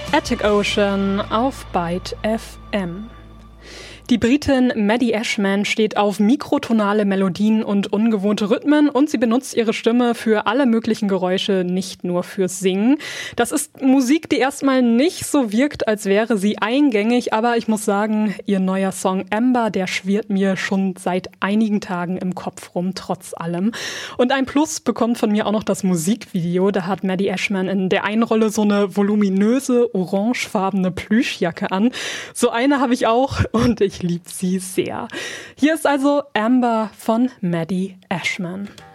Attic Ocean auf Byte FM. Die Britin Maddie Ashman steht auf mikrotonale Melodien und ungewohnte Rhythmen und sie benutzt ihre Stimme für alle möglichen Geräusche, nicht nur fürs Singen. Das ist Musik, die erstmal nicht so wirkt, als wäre sie eingängig, aber ich muss sagen, ihr neuer Song Amber, der schwirrt mir schon seit einigen Tagen im Kopf rum, trotz allem. Und ein Plus bekommt von mir auch noch das Musikvideo. Da hat Maddie Ashman in der einen Rolle so eine voluminöse, orangefarbene Plüschjacke an. So eine habe ich auch und ich liebe sie sehr. Hier ist also Amber von Maddie Ashman.